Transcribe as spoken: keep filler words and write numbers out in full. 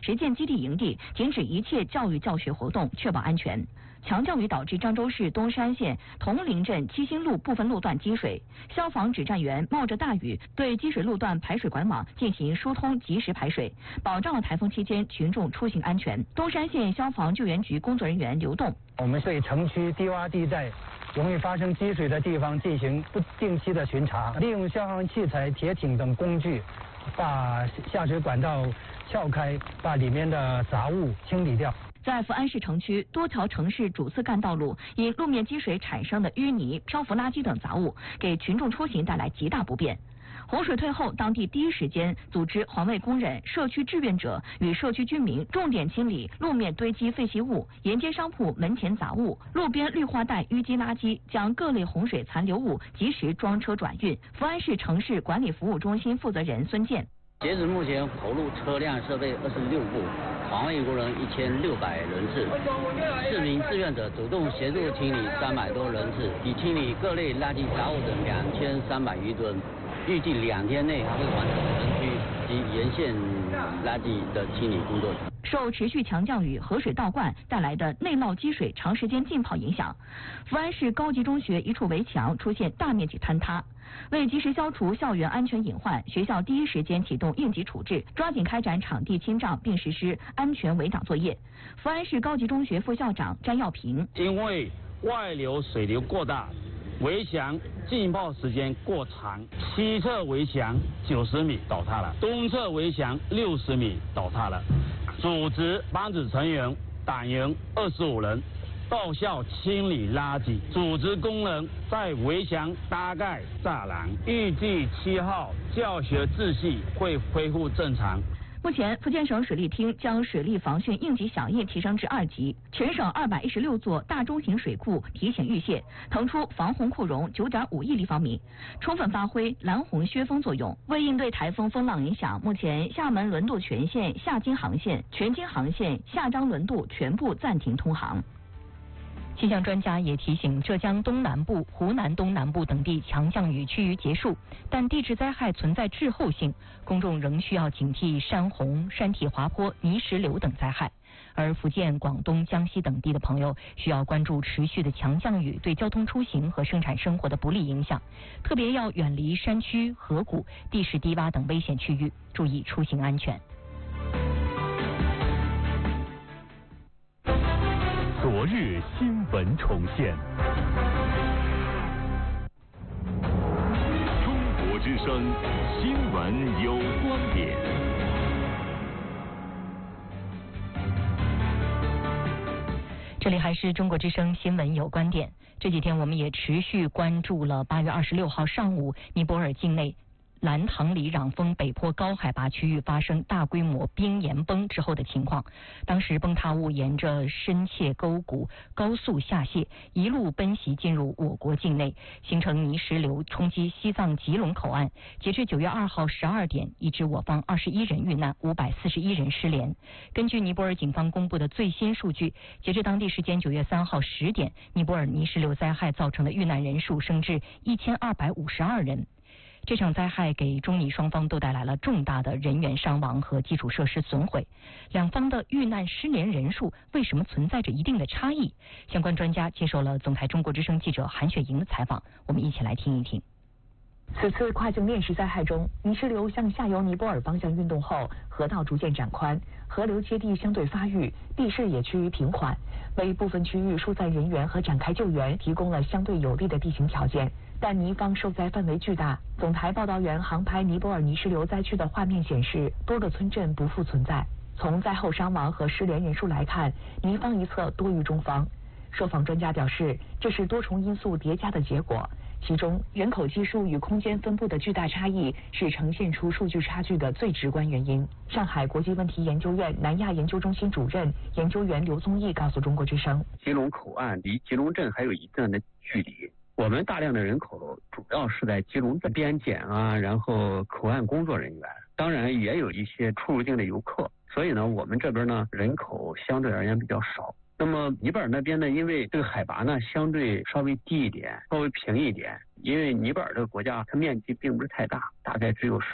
实践基地营地，停止一切教育教学活动，确保安全。强降雨导致漳州市东山县铜陵镇七星路部分路段积水，消防指战员冒着大雨对积水路段排水管网进行疏通，及时排水，保障了台风期间群众出行安全。东山县消防救援局工作人员刘栋， 我们对城区低洼地带容易发生积水的地方进行不定期的巡查，利用消防器材、铁艇等工具，把下水管道撬开，把里面的杂物清理掉。 在福安市城区，多条城市主次干道路因路面积水产生的淤泥、漂浮垃圾等杂物，给群众出行带来极大不便。洪水退后，当地第一时间组织环卫工人、社区志愿者与社区居民重点清理路面堆积废弃物、沿街商铺门前杂物、路边绿化带淤积垃圾，将各类洪水残留物及时装车转运。福安市城市管理服务中心负责人孙健。 截止目前，投入车辆设备二十六部，环卫工人一千六百人次，市民志愿者主动协助清理三百多人次，已清理各类垃圾杂物的两千三百余吨。预计两天内还会完成城区及沿线垃圾的清理工作。 受持续强降雨、河水倒灌带来的内涝积水长时间浸泡影响，福安市高级中学一处围墙出现大面积坍塌。为及时消除校园安全隐患，学校第一时间启动应急处置，抓紧开展场地清障，并实施安全围挡作业。福安市高级中学副校长詹耀平， 因为外流水流过大，围墙浸泡时间过长，西侧围墙九十米倒塌了，东侧围墙六十米倒塌了。组织班子成员党员二十五人到校清理垃圾，组织工人在围墙搭盖栅栏。预计七号教学秩序会恢复正常。 目前，福建省水利厅将水利防汛应急响应提升至二级，全省二百一十六座大中型水库提前预泄，腾出防洪库容九点五亿立方米，充分发挥拦洪削峰作用。为应对台风风浪影响，目前厦门轮渡全线厦金航线、全金航线、厦漳轮渡全部暂停通航。气象专家也提醒，浙江东南部、湖南东南部等地强降雨趋于结束，但地质灾害存在滞后性，公众仍需要警惕山洪、山体滑坡、泥石流等灾害。而福建、广东、江西等地的朋友需要关注持续的强降雨对交通出行和生产生活的不利影响，特别要远离山区、河谷、地势低洼等危险区域，注意出行安全。 昨日新闻重现，中国之声新闻有观点。 这里还是中国之声新闻有观点。这几天我们也持续关注了八月二十六号上午尼泊尔境内兰唐里壤峰北坡高海拔区域发生大规模冰岩崩之后的情况。当时崩塌物沿着深切沟谷高速下泄，一路奔袭进入我国境内，形成泥石流，冲击西藏吉隆口岸。截至九月二号十二点，已致我方二十一人遇难，五百四十一人失联。根据尼泊尔警方公布的最新数据，截至当地时间九月三号十点，尼泊尔泥石流灾害造成的遇难人数升至一千二百五十二人。这场灾害给中尼双方都带来了重大的人员伤亡和基础设施损毁，两方的遇难失联人数为什么存在着一定的差异？相关专家接受了总台中国之声记者韩雪莹的采访，我们一起来听一听。 此次跨境链石灾害中，泥石流向下游尼泊尔方向运动后，河道逐渐展宽，河流接地相对发育，地势也趋于平缓，为部分区域疏散人员和展开救援提供了相对有利的地形条件。但尼方受灾范围巨大，总台报道员航拍尼泊尔泥石流灾区的画面显示，多个村镇不复存在。从灾后伤亡和失联人数来看，尼方一侧多于中方。受访专家表示，这是多重因素叠加的结果，其中人口基数与空间分布的巨大差异是呈现出数据差距的最直观原因。上海国际问题研究院南亚研究中心主任研究员刘宗义告诉中国之声， 吉隆口岸离吉隆镇还有一段的距离，我们大量的人口主要是在吉隆镇边检啊，然后口岸工作人员，当然也有一些出入境的游客，所以呢，我们这边呢人口相对而言比较少。那么尼泊尔那边呢，因为这个海拔呢相对稍微低一点，稍微平一点，因为尼泊尔这个国家它面积并不是太大，大概只有十